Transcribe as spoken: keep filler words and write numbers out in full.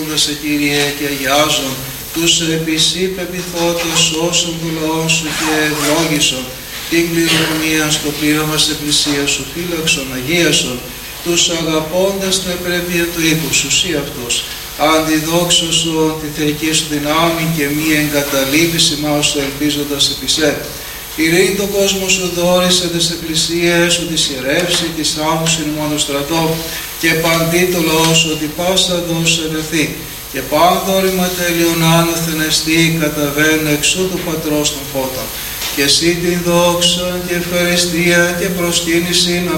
δόξοντα σε Κύριε και αγιάζον τους επισή πεπιθότος όσων του λαού σου και ευλόγησον την κληρονομία στο πλήρωμα σε πλησία σου φύλαξον, αγίασον τους αγαπώντας την επρέπεια του οίκου σου, σύ αυτός. Αντιδόξωσον τη θεϊκή σου δυνάμει και μη εγκαταλείπεις ημάς σου ελπίζοντας επισέ. Ειρήνη το κόσμο σου δόρισε τις εκκλησίες σου, της ιερεύση, της άμουσιν μόνο στρατό και παντί το λαό σου ότι πάσα δώσε δεθεί. Και πάνδορημα τέλειον άνωθεν εστί καταβαίνουν εξού του Πατρός των φώτων. Και εσύ την δόξα και ευχαριστία και προσκύνησιν